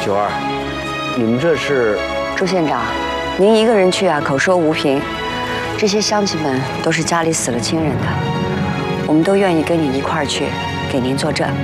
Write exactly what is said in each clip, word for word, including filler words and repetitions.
九儿，你们这是？ 朱县长，您一个人去啊，口说无凭。这些乡亲们都是家里死了亲人的，我们都愿意跟你一块儿去，给您作证。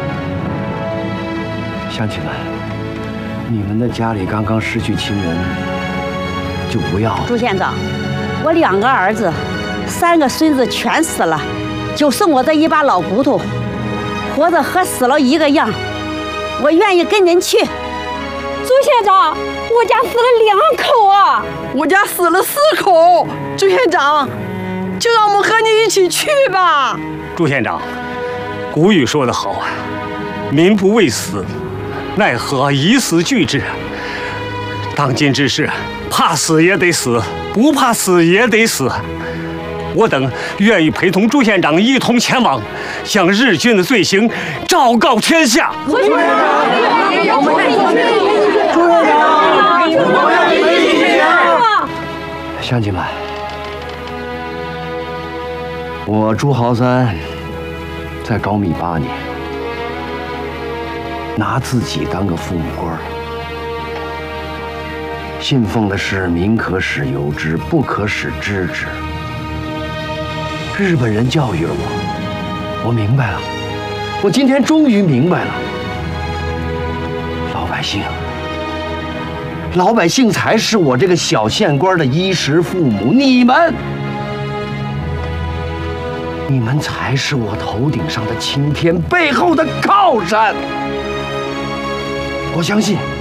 乡亲们，你们的家里刚刚失去亲人，就不要。 朱县长，我两个儿子，三个孙子全死了，就剩我这一把老骨头，活着和死了一个样。我愿意跟您去。 朱县长，我家死了两口啊！ 我家死了四口。朱县长，就让我们和你一起去吧。 朱县长，古语说得好啊，民不畏死，奈何以死惧之。当今之事，怕死也得死，不怕死也得死。我等愿意陪同朱县长一同前往，向日军的罪行昭告天下。 朱县长，我们愿意去。 朱县长，我愿意去。乡亲们，我朱豪三在高密八年，拿自己当个父母官，信奉的是民可使由之，不可使知之。日本人教育了我，我明白了，我今天终于明白了，老百姓，老百姓才是我这个小县官的衣食父母，你们，你们才是我头顶上的青天，背后的靠山。我相信。